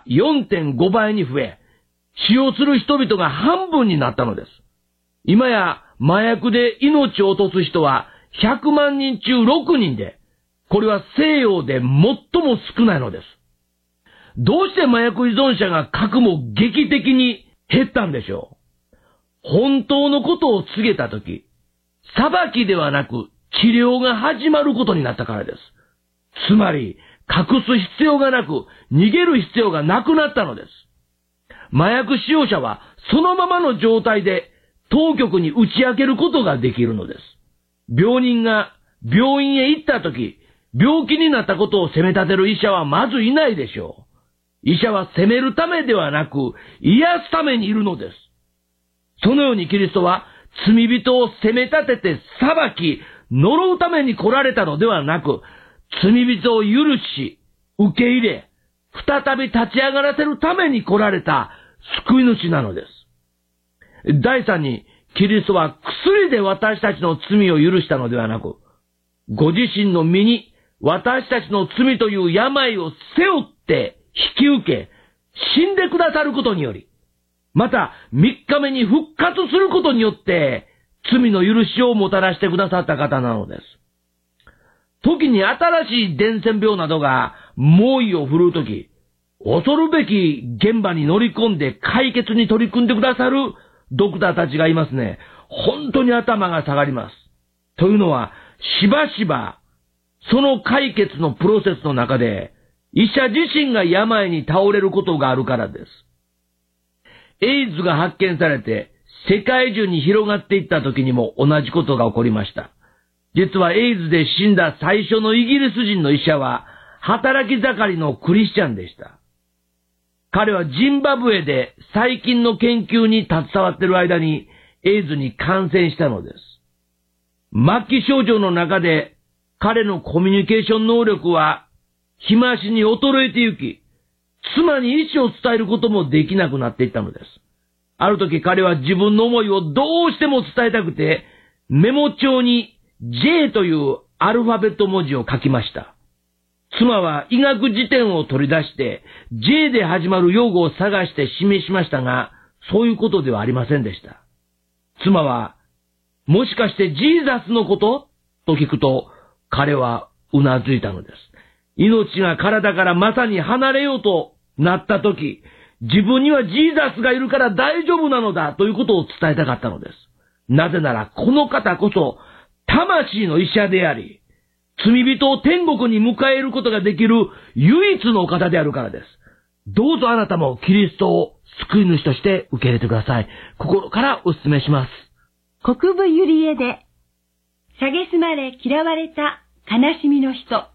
4.5 倍に増え、使用する人々が半分になったのです。今や麻薬で命を落とす人は100万人中6人で、これは西洋で最も少ないのです。どうして麻薬依存者が核も劇的に減ったんでしょう。本当のことを告げたとき、裁きではなく治療が始まることになったからです。つまり、隠す必要がなく、逃げる必要がなくなったのです。麻薬使用者はそのままの状態で当局に打ち明けることができるのです。病人が病院へ行ったとき、病気になったことを責め立てる医者はまずいないでしょう。医者は責めるためではなく、癒すためにいるのです。そのようにキリストは罪人を責め立てて裁き、呪うために来られたのではなく、罪人を許し、受け入れ、再び立ち上がらせるために来られた救い主なのです。第三に、キリストは薬で私たちの罪を許したのではなく、ご自身の身に私たちの罪という病を背負って引き受け、死んでくださることにより、また3日目に復活することによって、罪の許しをもたらしてくださった方なのです。時に新しい伝染病などが猛威を振るうとき、恐るべき現場に乗り込んで解決に取り組んでくださるドクターたちがいますね。本当に頭が下がります。というのは、しばしば、その解決のプロセスの中で、医者自身が病に倒れることがあるからです。エイズが発見されて、世界中に広がっていった時にも同じことが起こりました。実はエイズで死んだ最初のイギリス人の医者は、働き盛りのクリスチャンでした。彼はジンバブエで細菌の研究に携わっている間にエイズに感染したのです。末期症状の中で彼のコミュニケーション能力は日増しに衰えてゆき、妻に意思を伝えることもできなくなっていったのです。ある時彼は自分の思いをどうしても伝えたくて、メモ帳に J というアルファベット文字を書きました。妻は医学辞典を取り出して J で始まる用語を探して示しましたが、そういうことではありませんでした。妻は、もしかしてジーザスのことと聞くと、彼はうなずいたのです。命が体からまさに離れようとなった時、自分にはジーザスがいるから大丈夫なのだということを伝えたかったのです。なぜならこの方こそ魂の医者であり、罪人を天国に迎えることができる唯一のお方であるからです。どうぞあなたもキリストを救い主として受け入れてください。心からお勧めします。 国分ゆりえで、蔑まれ嫌われた悲しみの人。